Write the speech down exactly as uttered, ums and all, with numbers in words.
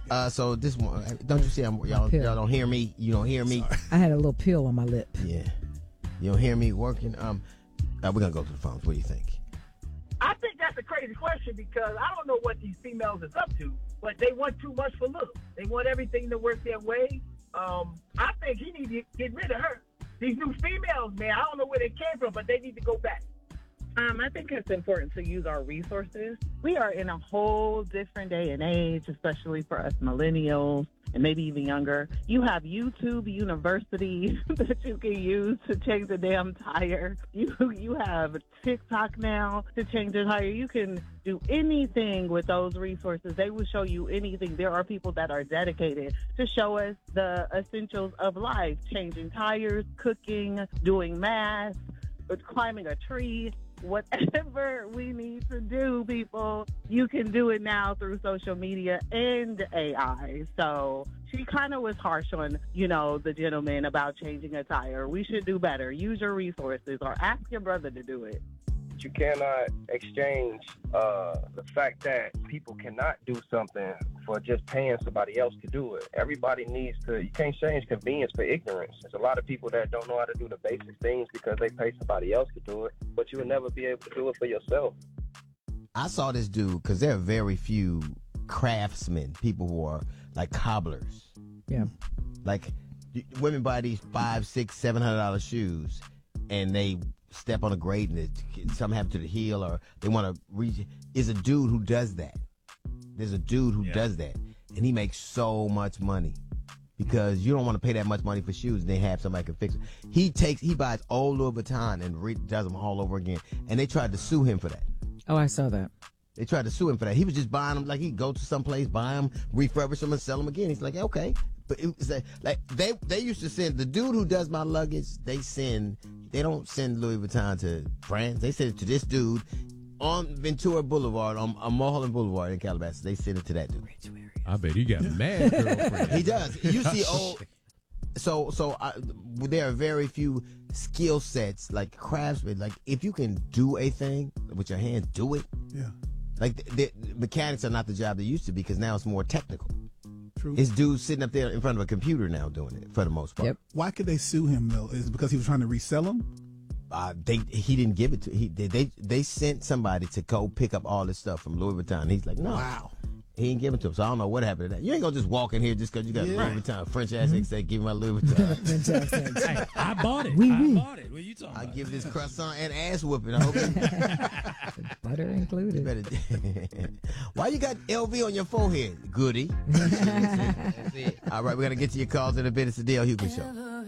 Uh, so this one, don't you see? I'm, y'all, y'all don't hear me. You don't hear me. Sorry. I had a little pill on my lip. Yeah, you don't hear me working. Um, uh, we're gonna go to the phones. What do you think? I think that's a crazy question because I don't know what these females is up to, but they want too much for looks. They want everything to work their way. Um, I think he needs to get rid of her. These new females, man, I don't know where they came from, but they need to go back. Um, I think it's important to use our resources. We are in a whole different day and age, especially for us millennials and maybe even younger. You have YouTube University that you can use to change the damn tire. You you have TikTok now to change the tire. You can do anything with those resources. They will show you anything. There are people that are dedicated to show us the essentials of life, changing tires, cooking, doing math, climbing a tree. Whatever we need to do, people, you can do it now through social media and A I. So she kind of was harsh on, you know, the gentleman about changing a tire. We should do better. Use your resources or ask your brother to do it. You cannot exchange uh, the fact that people cannot do something for just paying somebody else to do it. Everybody needs to, you can't change convenience for ignorance. There's a lot of people that don't know how to do the basic things because they pay somebody else to do it, but you will never be able to do it for yourself. I saw this dude because there are very few craftsmen, people who are like cobblers. Yeah. Like women buy these five, six, seven hundred dollar shoes and they step on a grate and it, something happens to the heel or they want to reach. Is a dude who does that. There's a dude who yeah. does that and he makes so much money because you don't want to pay that much money for shoes and they have somebody can fix it. He takes, he buys old Louis Vuitton and re- does them all over again and they tried to sue him for that. Oh, I saw that. They tried to sue him for that. He was just buying them like he'd go to some place, buy them, refurbish them and sell them again. He's like, okay. But it was like, like they they used to send the dude who does my luggage. They send they don't send Louis Vuitton to France. They send it to this dude on Ventura Boulevard on, on Mulholland Boulevard in Calabasas. They send it to that dude. I bet he got mad girlfriend. He does. You see, old. So so I, there are very few skill sets like craftsmen. Like if you can do a thing with your hands, do it. Yeah. Like the, the mechanics are not the job they used to be because now it's more technical. True. It's dudes sitting up there in front of a computer now doing it for the most part. Yep. Why could they sue him though? Is it because he was trying to resell them? Uh, they he didn't give it to he they, they they sent somebody to go pick up all this stuff from Louis Vuitton. He's like, no, wow, he ain't giving it to him. So I don't know what happened to that. You ain't gonna just walk in here just because you got yeah. Louis Vuitton French ass mm-hmm. say give me my Louis Vuitton. Hey, I bought it. Oui, I oui. bought it. What are you talking I about? give this croissant and ass whooping. I hope it, butter included. better, why you got L V on your forehead, Goody? That's it. All right, we're gonna get to your calls in a bit. It's the Dale Hughley Show.